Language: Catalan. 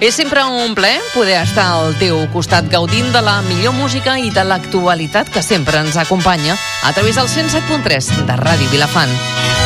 És sempre un plaer poder estar al teu costat gaudint de la millor música i de l'actualitat que sempre ens acompanya a través del 107.3 de Ràdio Vilafant.